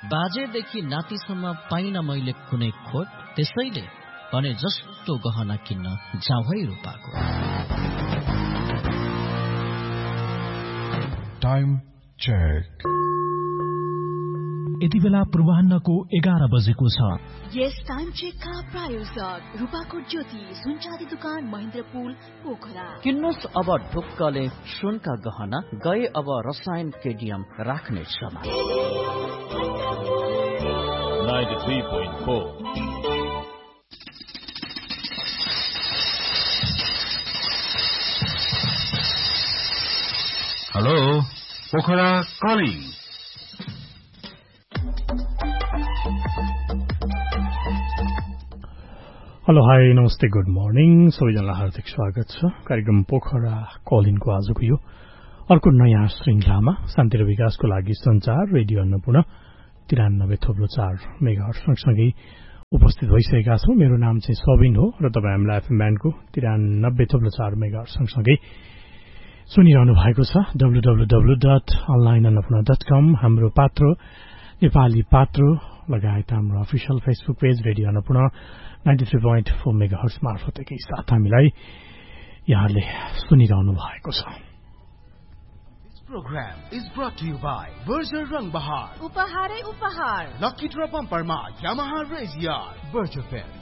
बाजेदेखि नातिसम्म पाइन मैले कुनै खोट, त्यसैले भने जस्तो गहना किन्न जाऊ है रूपाको। Time check. यति बेला पूर्वाह्नको 11 बजेको छ। यस टाइम चेकका प्रायोजक रूपाको ज्योति सुनचाँदी दुकान महेन्द्रपुल पोखरा। किन्नुस् अब ढुक्कले सुनका गहना, गए अब रसायन केडियम राख्ने समय। 93.4 hello Pokhara calling. Hello hi नमस्ते गुड मर्निङ सबैजनालाई हार्दिक स्वागत छ कार्यक्रम पोखरा कलिङको आजको यो अर्को नयाँ श्रृंखलामा शान्ति र विकासको लागि संचार रेडियो अन्नपूर्ण 93.4 मेगाहर्ज सँगसँगै उपस्थित भइसकेका छौं। मेरो नाम चाहिँ सबिन हो र तपाईँ हामीलाई एफएम ब्यान्डको 93.4 मेगाहर्ज सँगसँगै सुनिरहनु भएको छ। www.onlineannapurna.com हाम्रो पात्रो नेपाली पात्रो लगायत हाम्रो official Facebook page radio Annapurna 93.4 megahertz मार्फत एकैसाथ हामीलाई यहाँले सुनिरहनु भएको छ। Program is brought to you by Berger Rang Bahar. उपहारै उपहार Lucky Draw Bumper मा Yamaha Race Yard. Berger Fans.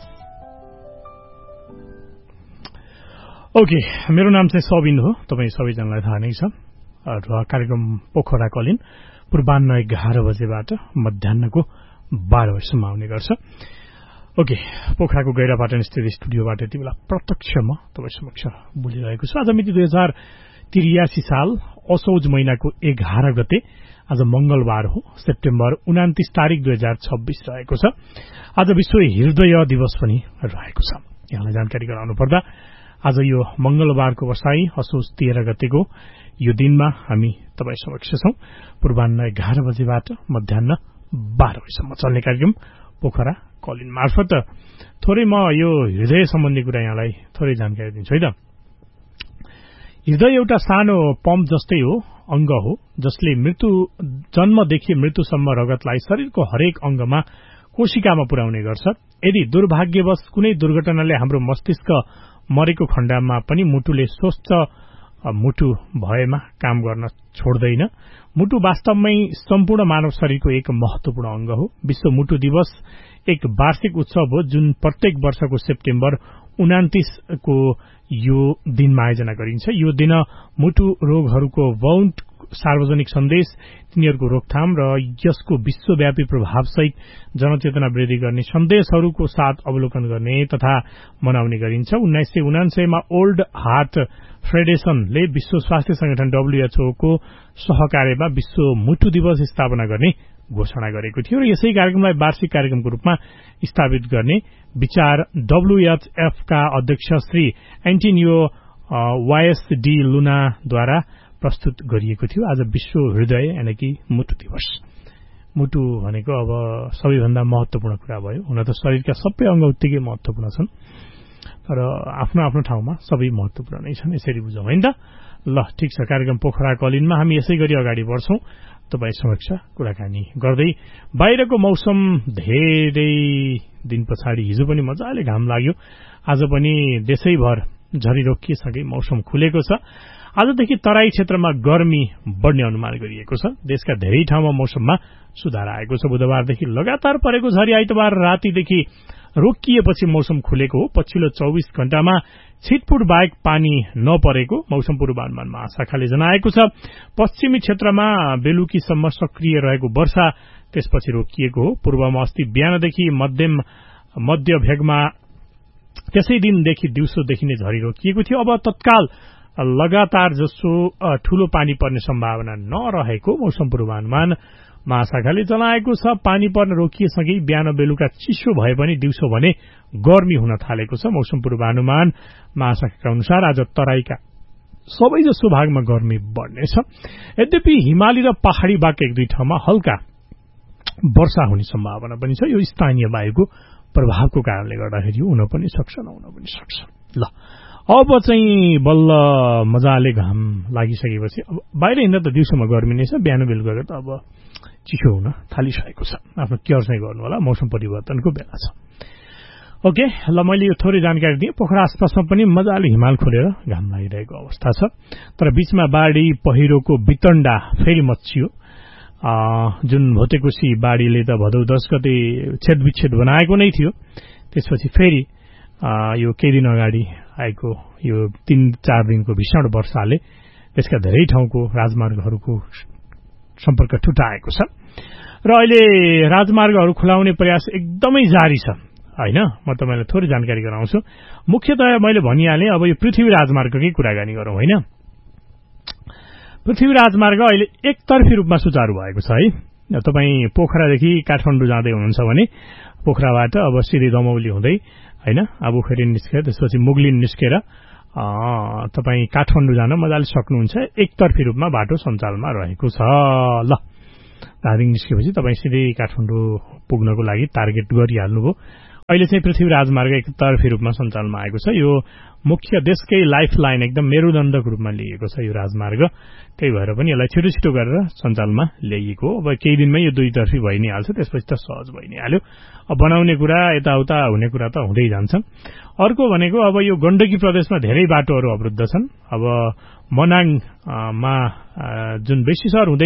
Okay, मेरो नाम चाहिँ सबिन हो, तपाईँ सबैजनालाई थाहा नै छ। र कार्यक्रम पोखरा कलिन पूर्वाह्न 11 बजेबाट मध्याहको 12 बजेसम्म आउने गर्छ। ओके, पोखराको गैरापाटन स्थित स्टुडियोबाट यति बेला प्रत्यक्ष म तपाईँ समक्ष बोलिरहेको छु। आज मिति 2083 साल असौज महिनाको 11 गते आज मंगलबार हो, सेप्टेम्बर 29 तारिक 2026 रहेको छ। आज विश्व हृदय दिवस पनि रहेको छ। यहाँलाई जानकारी गराउनु पर्दा आज यो मंगलबारको बसाई असौज 13 गतेको यो दिनमा हामी तपाईँ समक्ष छौं। पूर्वाह्न 11 बजेबाट मध्याह्न 12 बजेसम्म चल्ने कार्यक्रम पोखरा कलिन मार्फत थोरै म यो हृदय सम्बन्धी कुरा यहाँलाई थोरै जानकारी दिन्छु है त। हृदय एउटा सानो पम्प जस्तै हो, अंग हो, जसले जन्मदेखि मृत्युसम्म रगतलाई शरीरको हरेक अंगमा कोशिकामा पुर्याउने गर्छ। यदि दुर्भाग्यवश कुनै दुर्घटनाले हाम्रो मस्तिष्क मरेको खण्डमा पनि मुटुले सोच्छ मुटु भएमा काम गर्न छोड्दैन। मुटु वास्तवमै सम्पूर्ण मानव शरीरको एक महत्वपूर्ण अंग हो। विश्व मुटु दिवस एक वार्षिक उत्सव हो जुन प्रत्येक वर्षको सेप्टेम्बर 29 को यो दिनमा आयोजना गरिन्छ। यो दिन मुटु रोगहरूको वौन सार्वजनिक सन्देश, तिनीहरूको रोकथाम र यसको विश्वव्यापी प्रभावसहित जनचेतना वृद्धि गर्ने सन्देशहरूको साथ अवलोकन गर्ने तथा मनाउने गरिन्छ। 1999 मा ओल्ड हार्ट फेडरेशनले विश्व स्वास्थ्य संगठन WHO को सहकार्यमा विश्व मुटु दिवस स्थापना गर्ने घोषणा गरेको थियो र यसै कार्यक्रमलाई वार्षिक कार्यक्रमको रूपमा स्थापित गर्ने विचार WHF का अध्यक्ष श्री एन्टोनियो वायसडी लुनाद्वारा प्रस्तुत गरिएको थियो। आज विश्व हृदय यानी कि मुटु दिवस। मुटु भनेको अब सबैभन्दा महत्वपूर्ण कुरा भयो। हुन त शरीरका सबै अंग उत्तिकै महत्वपूर्ण छन् तर आफ्नो आफ्नो ठाउँमा सबै महत्वपूर्ण नै छन्। यसरी बुझौं हैन त। ल ठीक छ, कार्यक्रम पोखरा कलिनमा हामी यसै गरी अगाडि बढ्छौं तपाईँ समक्ष कुराकानी गर्दै। बाहिरको मौसम धेरै दिन पछाडि हिजो पनि मजाले घाम लाग्यो, आज पनि देशैभर झरी रोकिएसँगै मौसम खुलेको छ। आजदेखि तराई क्षेत्रमा गर्मी बढ्ने अनुमान गरिएको छ। देशका धेरै ठाउँमा मौसममा सुधार आएको छ। बुधबारदेखि लगातार परेको झरी आइतबार रातिदेखि रोकिएपछि मौसम खुलेको हो। पछिल्लो 24 घण्टामा छिटपुट बाहेक पानी नपरेको मौसम पूर्वानुमान महाशाखाले जनाएको छ। पश्चिमी क्षेत्रमा बेलुकीसम्म सक्रिय रहेको वर्षा त्यसपछि रोकिएको हो। पूर्वमा अस्ति बिहानदेखि मध्य भेगमा त्यसै दिनदेखि दिउँसोदेखि नै झरी रोकिएको थियो। अब तत्काल लगातार जसो ठूलो पानी पर्ने सम्भावना नरहेको मौसम पूर्वानुमान महाशाखाले जनाएको छ। पानी पर्न रोकिएसँगै बिहान बेलुका चिसो भए पनि दिउँसो भने गर्मी हुन थालेको छ। मौसम पूर्वानुमान महाशाखाका अनुसार आज तराईका सबैजसो भागमा गर्मी बढ्नेछ। यद्यपि हिमाली र पहाड़ी बाहेक एक दुई ठाउँमा हल्का वर्षा हुने सम्भावना पनि छ। यो स्थानीय वायुको प्रभावको कारणले गर्दाखेरि हुन पनि सक्छ नहुन पनि सक्छ। ल अब चाहिँ बल्ल मजाले घाम लागिसकेपछि अब बाहिर हिँड्दा त दिउँसोमा गर्मी नै छ, बिहान बेलुका त अब चिसो हुन थालिसकेको छ। आफ्नो केयर चाहिँ गर्नु होला, मौसम परिवर्तनको बेला छ। ओके, ल मैले यो थोरै जानकारी दिएँ। पोखरा आसपासमा पनि मजाले हिमाल खोलेर घाम लागिरहेको अवस्था छ, तर बीचमा बाढी पहिरोको वितण्डा फेरि मच्चियो। जुन भोटेकोसी बाढीले त भदौ 10 गते छेदविच्छेद बनाएको नै थियो, त्यसपछि फेरि यो केही दिन अगाडि आएको यो 3-4 दिनको भीषण वर्षाले त्यसका धेरै ठाउँको राजमार्गहरूको सम्पर्क ठुटाएको छ र अहिले राजमार्गहरू खुलाउने प्रयास एकदमै जारी छ हैन। म तपाईलाई थोरै जानकारी गराउँछु। मुख्यतया मैले भनिहालेँ, अब यो पृथ्वी राजमार्गकै कुराकानी गरौँ हैन। पृथ्वी राजमार्ग अहिले एकतर्फी रूपमा सुचारू भएको छ है। तपाई पोखरादेखि काठमाडौँ जाँदै हुनुहुन्छ भने पोखराबाट अब सिधै दमौली हुँदै हैन आबुखेरी निस्केर त्यसपछि मुगलिन निस्केर तपाई काठमाडौँ जान मजाले सक्नुहुन्छ। एकतर्फी रूपमा बाटो सञ्चालनमा रहेको छ। ल धादिङ निस्केपछि तपाई सिधै काठमाडौँ पुग्नको लागि टार्गेट गरिहाल्नुभयो। अहिले चाहिँ पृथ्वी राजमार्ग एकतर्फी रूपमा सञ्चालनमा आएको छ। यो मुख्य देशकै लाइफ लाइन, एकदम मेरुदण्डको रूपमा लिएको छ यो राजमार्ग। त्यही भएर पनि यसलाई छिटो छिटो गरेर सञ्चालनमा ल्याइएको। अब केही दिनमै यो दुईतर्फी भइ नै हाल्छ, त्यसपछि त सहज भइ नै हाल्यो। अब बनाउने कुरा यताउता हुने कुरा त हुँदै जान्छन्। अर्को भनेको अब यो गण्डकी प्रदेशमा धेरै बाटोहरू अवरुद्ध छन्। अब मनाङमा जुन बेसीसर हुँदै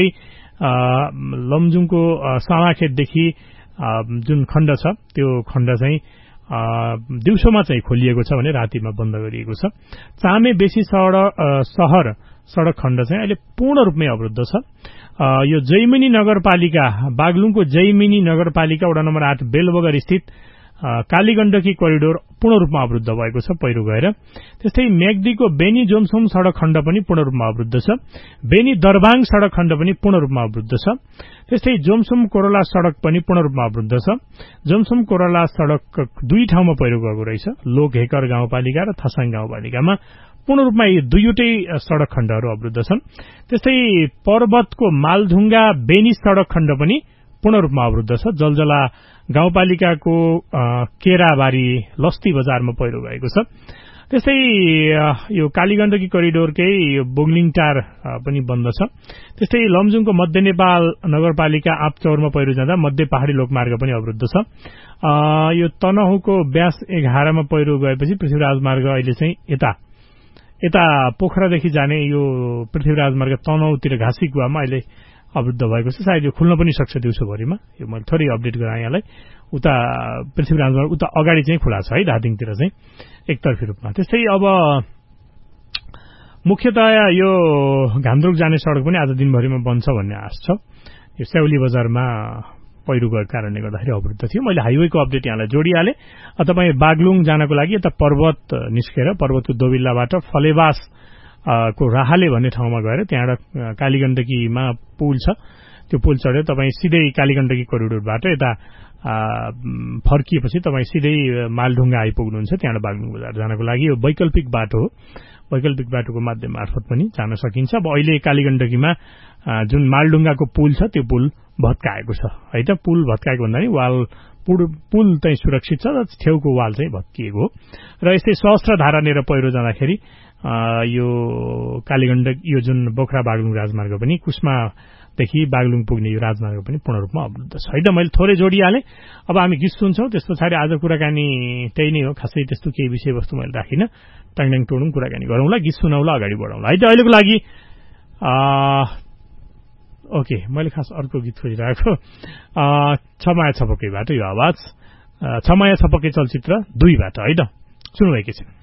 लमजुङको सामाखेतदेखि जुन खण्ड छ त्यो खण्ड चाहिँ दिउँसोमा चाहिँ खोलिएको छ भने रातिमा बन्द गरिएको छ। चामे बेसी शहर सडक खण्ड चाहिँ अहिले पूर्ण रूपमै अवरुद्ध छ। यो जैमिनी नगरपालिका, बागलुङको जैमिनी नगरपालिका वडा नम्बर 8 बेलबगर स्थित कालीगण्डकी करिडोर पूर्ण रूपमा अवरुद्ध भएको छ पहिरो गएर। त्यस्तै मेगदीको बेनी जोमसोम सडक खण्ड पनि पूर्ण रूपमा अवरुद्ध छ। बेनी दरबाङ सडक खण्ड पनि पूर्ण रूपमा अवरुद्ध छ। त्यस्तै जोमसोम कोरोला सडक पनि पूर्ण रूपमा अवरुद्ध छ। जोमसोम कोरोला सडक दुई ठाउँमा पहिरो गएको रहेछ, लोकहेकर गाउँपालिका र थासाङ गाउँपालिकामा। पूर्ण रूपमा यी दुईवटै सडक खण्डहरू अवरुद्ध छन्। त्यस्तै पर्वतको मालढुङ्गा बेनी सडक खण्ड पनि पूर्ण रूपमा अवरुद्ध छ। जलजला गाउँपालिकाको केराबारी लस्ती बजारमा पहिरो गएको छ। त्यस्तै यो कालीगण्डकी करिडोरकै यो बोगलिङटार पनि बन्द छ। त्यस्तै लमजुङको मध्य नेपाल नगरपालिका आपचौरमा पहिरो जाँदा मध्य पहाडी लोकमार्ग पनि अवरुद्ध छ। यो तनहुको व्यास 11 मा पहिरो गएपछि पृथ्वी राजमार्ग अहिले चाहिँ यता पोखरादेखि जाने यो पृथ्वी राजमार्ग तनहुतिर घाँसी कुवामा अहिले अवरुद्ध भएको छ। सायद यो खुल्न पनि सक्छ दिउँसोभरिमा। यो मैले थोरै अपडेट गराएँ यहाँलाई। उता पृथ्वी राजमार्ग उता अगाडि चाहिँ खुला छ है, धादिङतिर चाहिँ एकतर्फी रूपमा। त्यस्तै अब मुख्यतया यो घान्द्रुक जाने सडक पनि आज दिनभरिमा बन्छ भन्ने आश छ। यो स्याउली बजारमा पहिरो गएको कारणले गर्दाखेरि अवरुद्ध थियो। मैले हाइवेको अपडेट यहाँलाई जोडिहालेँ। तपाईँ बागलुङ जानको लागि यता पर्वत निस्केर पर्वतको दोबिल्लाबाट फलेवास को राहाले भन्ने ठाउँमा गएर त्यहाँबाट कालीगण्डकीमा पुल छ, त्यो पुल चढेर तपाईँ सिधै कालीगण्डकी करिडोरबाट यता फर्किएपछि तपाईँ सिधै मालढुङ्गा आइपुग्नुहुन्छ। त्यहाँबाट बागलुङ बजार जानको लागि यो वैकल्पिक बाटो हो। वैकल्पिक बाटोको माध्यम मार्फत पनि जान सकिन्छ। अब अहिले कालीगण्डकीमा जुन मालढुङ्गाको पुल छ त्यो पुल भत्काएको छ है त। पुल भत्काएको भन्दा नि वाल पुल चाहिँ सुरक्षित छ र छेउको वाल चाहिँ भत्किएको हो। र यस्तै सहस्त्रधारानेर पहिरो जाँदाखेरि यो कालीगण्डक यो जुन बोखरा बागलुङ राजमार्ग पनि कुस्मादेखि बागलुङ पुग्ने यो राजमार्ग पनि पूर्ण रूपमा अवरुद्ध छ है त। मैले थोरै जोडिहालेँ। अब हामी गीत सुन्छौँ, त्यस पछाडि आज कुराकानी त्यही नै हो, खासै त्यस्तो केही विषयवस्तु मैले राखिनँ। टाङटाङ टोडुङ कुराकानी गरौँला, गीत सुनाउला, अगाडि बढाउँला है त। अहिलेको लागि ओके, मैले खास अर्को गीत खोजिरहेको छमाया छपकेबाट यो आवाज छमाया छपके चलचित्र 2बाट है त। सुन्नु एकैछिन।